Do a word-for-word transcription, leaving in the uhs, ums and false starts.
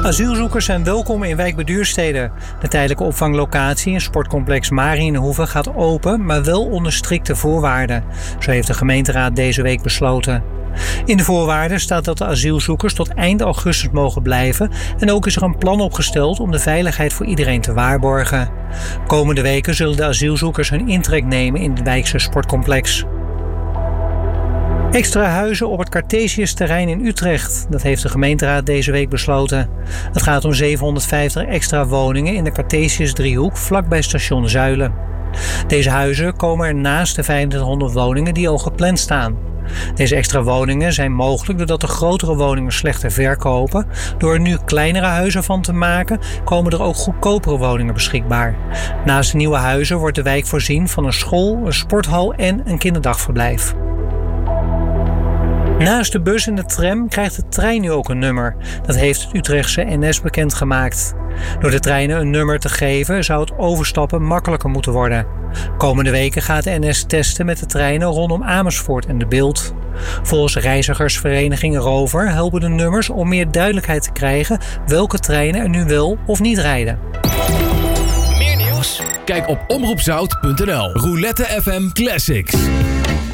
Asielzoekers zijn welkom in wijk Beduurstede. De tijdelijke opvanglocatie in sportcomplex Mariënhoeve gaat open, maar wel onder strikte voorwaarden. Zo heeft de gemeenteraad deze week besloten. In de voorwaarden staat dat de asielzoekers tot eind augustus mogen blijven en ook is er een plan opgesteld om de veiligheid voor iedereen te waarborgen. Komende weken zullen de asielzoekers hun intrek nemen in het wijkse sportcomplex. Extra huizen op het Cartesius-terrein in Utrecht. Dat heeft de gemeenteraad deze week besloten. Het gaat om zevenhonderdvijftig extra woningen in de Cartesius-driehoek vlakbij station Zuilen. Deze huizen komen er naast de vijfentwintighonderd woningen die al gepland staan. Deze extra woningen zijn mogelijk doordat de grotere woningen slechter verkopen. Door er nu kleinere huizen van te maken, komen er ook goedkopere woningen beschikbaar. Naast de nieuwe huizen wordt de wijk voorzien van een school, een sporthal en een kinderdagverblijf. Naast de bus en de tram krijgt de trein nu ook een nummer. Dat heeft het Utrechtse N S bekendgemaakt. Door de treinen een nummer te geven zou het overstappen makkelijker moeten worden. Komende weken gaat de N S testen met de treinen rondom Amersfoort en De Bilt. Volgens reizigersvereniging Rover helpen de nummers om meer duidelijkheid te krijgen welke treinen er nu wel of niet rijden. Meer nieuws? Kijk op omroep zout punt n l. Roulette F M Classics.